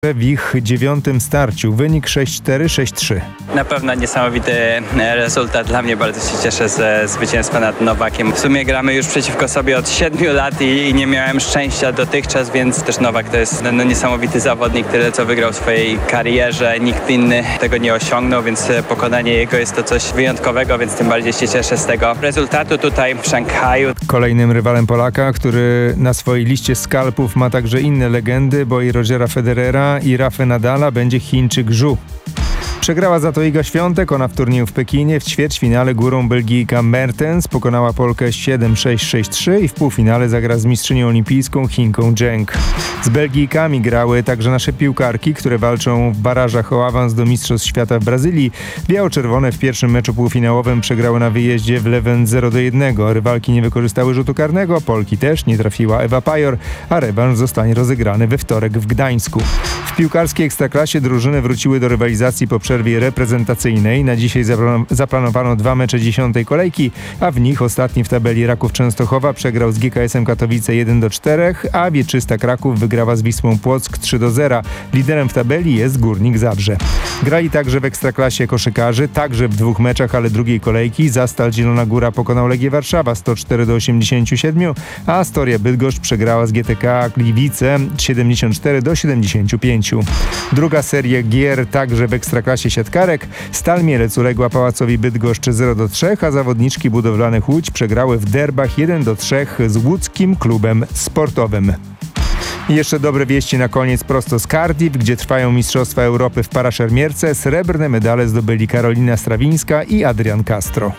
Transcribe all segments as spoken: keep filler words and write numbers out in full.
w ich dziewiątym starciu. Wynik sześć cztery, sześć trzy. Na pewno niesamowity rezultat. Dla mnie bardzo się cieszę ze zwycięstwa nad Nowakiem. W sumie gramy już przeciwko sobie od siedmiu lat i, i nie miałem szczęścia dotychczas, więc też Nowak to jest no, niesamowity zawodnik, tyle co wygrał w swojej karierze. Nikt inny tego nie osiągnął, więc pokonanie jego jest to coś wyjątkowego, więc tym bardziej się cieszę z tego rezultatu tutaj w Szanghaju. Kolejnym rywalem Polaka, który na swojej liście skalpów ma także inne legendy, bo i Rogera Federera i Rafę Nadala, będzie Chińczyk Zhu. Przegrała za to Iga Świątek, ona w turnieju w Pekinie. W ćwierćfinale górą Belgijka Mertens pokonała Polkę siedem sześć, sześć trzy i w półfinale zagra z mistrzynią olimpijską Chinką Zheng. Z Belgijkami grały także nasze piłkarki, które walczą w barażach o awans do Mistrzostw Świata w Brazylii. Biało-czerwone w pierwszym meczu półfinałowym przegrały na wyjeździe w Leuven zero do jednego. Rywalki nie wykorzystały rzutu karnego, Polki też, nie trafiła Ewa Pajor, a rewanż zostanie rozegrany we wtorek w Gdańsku. W piłkarskiej ekstraklasie drużyny wróciły do rywalizacji po przerwie reprezentacyjnej. Na dzisiaj zaplanowano dwa mecze dziesiątej kolejki, a w nich ostatni w tabeli Raków Częstochowa przegrał z G K S-em Katowice jeden do czterech, a Wieczysta Kraków wygrała z Wisłą Płock trzy do zera. Liderem w tabeli jest Górnik Zabrze. Grali także w ekstraklasie koszykarzy, także w dwóch meczach, ale drugiej kolejki. Zastal Zielona Góra pokonał Legię Warszawa sto cztery do osiemdziesięciu siedmiu, a Astoria Bydgoszcz przegrała z G T K Gliwice siedemdziesiąt cztery do siedemdziesięciu pięciu. Druga seria gier także w ekstraklasie siatkarek. Stal Mielec uległa Pałacowi Bydgoszcz zero do trzech, a zawodniczki budowlanych Łódź przegrały w derbach jeden do trzech z łódzkim klubem sportowym. I jeszcze dobre wieści na koniec prosto z Cardiff, gdzie trwają Mistrzostwa Europy w paraszermierce. Srebrne medale zdobyli Karolina Strawińska i Adrian Castro.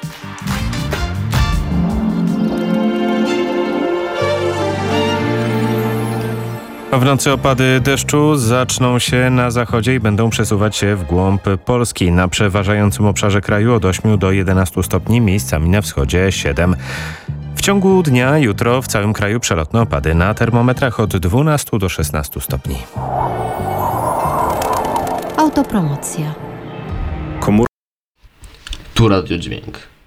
W nocy opady deszczu zaczną się na zachodzie i będą przesuwać się w głąb Polski. Na przeważającym obszarze kraju od ośmiu do jedenastu stopni, miejscami na wschodzie siedem. W ciągu dnia jutro w całym kraju przelotne opady, na termometrach od dwunastu do szesnastu stopni. Autopromocja. Komór... Tu Radio Dźwięk.